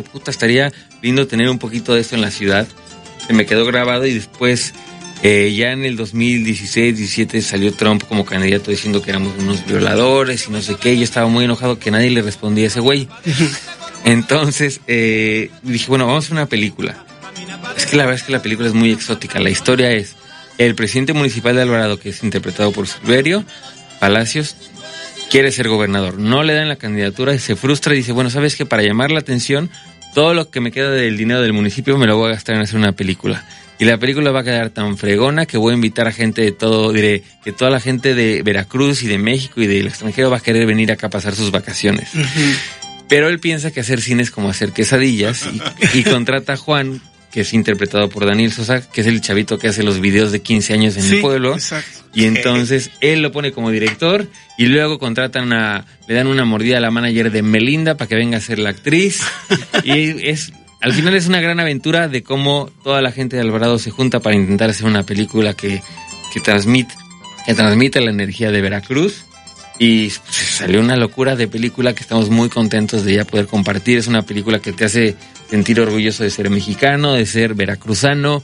estaría lindo tener un poquito de esto en la ciudad. Se me quedó grabado y después, ya en el 2016-17 salió Trump como candidato diciendo que éramos unos violadores y no sé qué. Yo estaba muy enojado que nadie le respondía a ese güey. Entonces, dije, bueno, vamos a hacer una película. Es que la verdad es que la película es muy exótica. La historia es el presidente municipal de Alvarado, que es interpretado por Silverio Palacios, quiere ser gobernador. No le dan la candidatura y se frustra y dice, bueno, ¿sabes qué? Para llamar la atención, todo lo que me queda del dinero del municipio me lo voy a gastar en hacer una película. Y la película va a quedar tan fregona que voy a invitar a gente de todo, diré que toda la gente de Veracruz y de México y del extranjero va a querer venir acá a pasar sus vacaciones. Pero él piensa que hacer cine es como hacer quesadillas y contrata a Juan, que es interpretado por Daniel Sosa, que es el chavito que hace los videos de 15 años en el pueblo. Exacto. Y entonces él lo pone como director y luego le dan una mordida a la manager de Melinda para que venga a ser la actriz. Y al final es una gran aventura de cómo toda la gente de Alvarado se junta para intentar hacer una película que transmite la energía de Veracruz. Y salió una locura de película que estamos muy contentos de ya poder compartir. Es una película que te hace sentir orgulloso de ser mexicano, de ser veracruzano,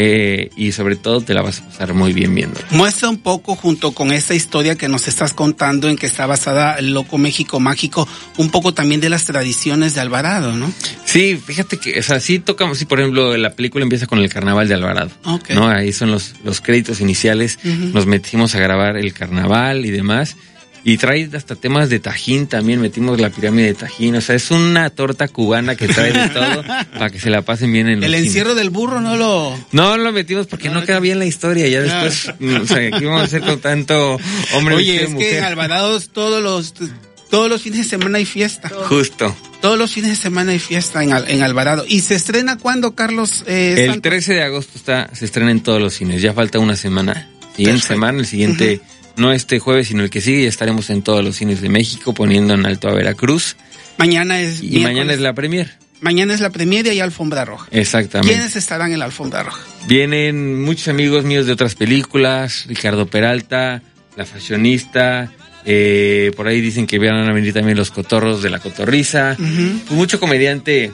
y sobre todo te la vas a pasar muy bien viendo. Muestra un poco, junto con esta historia que nos estás contando, en que está basada el Loco México Mágico, un poco también de las tradiciones de Alvarado, ¿no? Sí, fíjate que, o sea, sí tocamos, sí, por ejemplo, la película empieza con el carnaval de Alvarado, okay, ¿no? Ahí son los créditos iniciales, nos metimos a grabar el carnaval y demás. Y trae hasta temas de Tajín también, metimos la pirámide de Tajín, o sea, es una torta cubana que trae de todo para que se la pasen bien en el encierro cines. Del burro no lo metimos porque no queda bien la historia, ya después, o sea, ¿qué vamos a hacer con tanto hombre? Oye, es mujer? Que en Alvarado todos los fines de semana hay fiesta. Justo. Todos los fines de semana hay fiesta en Alvarado. ¿Y se estrena cuándo, Carlos? El 13 de agosto se estrena en todos los cines, ya falta una semana. Siguiente semana, el siguiente... No este jueves, sino el que sigue, ya estaremos en todos los cines de México, poniendo en alto a Veracruz. Mañana es mañana es la premier. Mañana es la premier y hay alfombra roja. Exactamente. ¿Quiénes estarán en la alfombra roja? Vienen muchos amigos míos de otras películas, Ricardo Peralta, La Fashionista, por ahí dicen que van a venir también los cotorros de La Cotorriza, mucho comediante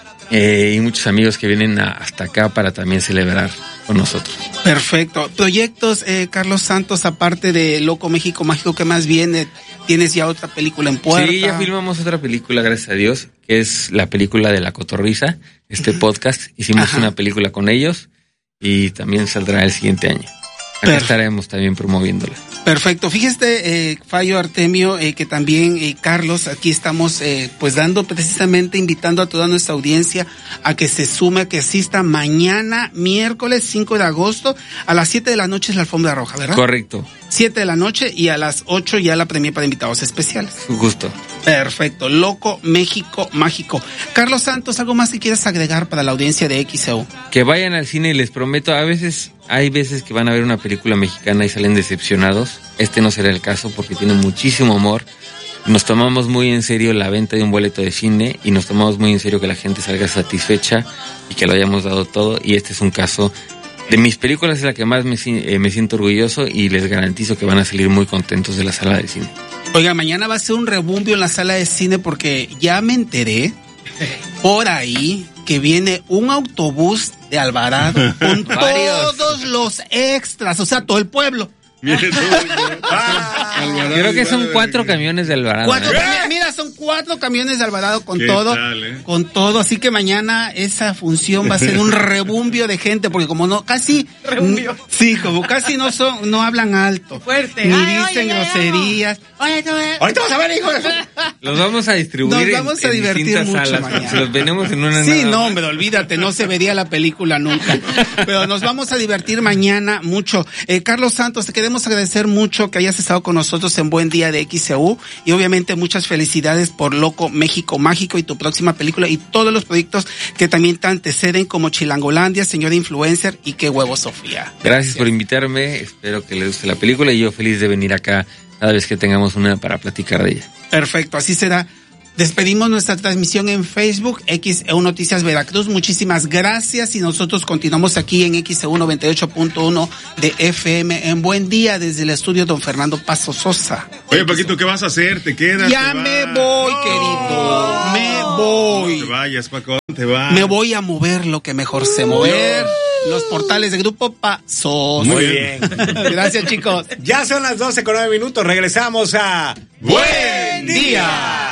y muchos amigos que vienen hasta acá para también celebrar con nosotros. Perfecto. Proyectos, Carlos Santos, aparte de Loco México Mágico, ¿qué más viene? ¿Tienes ya otra película en puerta? Sí, ya filmamos otra película, gracias a Dios, que es la película de La Cotorriza, podcast. Hicimos una película con ellos y también saldrá el siguiente año. Acá estaremos también promoviéndola. Perfecto. Fíjate, Fallo, Artemio, que también, Carlos, aquí estamos pues dando precisamente, invitando a toda nuestra audiencia a que se sume, a que asista mañana, miércoles 5 de agosto, a las 7 de la noche es la alfombra roja, ¿verdad? Correcto. 7 de la noche y a las 8 ya la premier para invitados especiales. Justo. Perfecto. Loco México Mágico. Carlos Santos, ¿algo más que quieras agregar para la audiencia de XEU? Que vayan al cine y les prometo, hay veces que van a ver una película mexicana y salen decepcionados. Este no será el caso porque tiene muchísimo humor. Nos tomamos muy en serio la venta de un boleto de cine y nos tomamos muy en serio que la gente salga satisfecha y que lo hayamos dado todo. Y este es un caso de mis películas, es la que más me siento orgulloso y les garantizo que van a salir muy contentos de la sala de cine. Oiga, mañana va a ser un rebumbio en la sala de cine porque ya me enteré por ahí que viene un autobús de Alvarado con todos los extras, o sea, todo el pueblo. Creo que son 4 camiones de Alvarado. Mira, son 4 camiones de Alvarado con todo, con todo. Así que mañana esa función va a ser un rebumbio de gente, porque como no, casi, sí, como casi no hablan alto, fuerte, ni dicen groserías. Ahorita vas a ver, hijo. Los vamos a distribuir. Nos vamos a divertir mucho salas, mañana. Los venimos en una. Sí, no, hombre, olvídate, no se vería la película nunca. Pero nos vamos a divertir mañana mucho. Carlos Santos, te queremos agradecer mucho que hayas estado con nosotros en Buen Día de XEU y obviamente muchas felicidades por Loco México Mágico y tu próxima película y todos los proyectos que también te anteceden como Chilangolandia, Señora Influencer y Qué Huevo Sofía. Gracias por invitarme, espero que les guste la película y yo feliz de venir acá cada vez que tengamos una para platicar de ella. Perfecto, así será. Despedimos nuestra transmisión en Facebook, XEU Noticias Veracruz. Muchísimas gracias y nosotros continuamos aquí en XEU 98.1 de FM en Buen Día desde el estudio Don Fernando Paso Sosa. Oye, Paquito, ¿qué vas a hacer? ¿Te quedas? Ya me voy, querido. Me voy. No te vayas, Paco. Me voy a mover lo que mejor sé mover. Los portales de Grupo Pasos. Muy bien. Gracias, chicos. Ya son las 12:09. Regresamos a Buen Día.